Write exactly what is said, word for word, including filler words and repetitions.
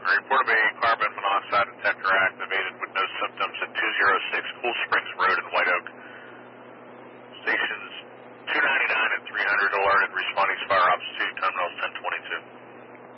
Report of a carbon monoxide detector activated with no symptoms at two oh six Cool Springs Road in White Oak. Stations two ninety-nine and three hundred alerted, responding